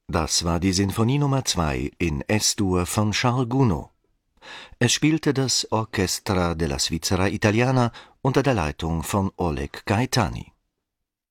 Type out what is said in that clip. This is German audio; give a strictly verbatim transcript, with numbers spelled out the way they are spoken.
Das war die Sinfonie Nummer zwei in Es-Dur von Charles Gounod. Es spielte das Orchestra della Svizzera Italiana unter der Leitung von Oleg Gaetani.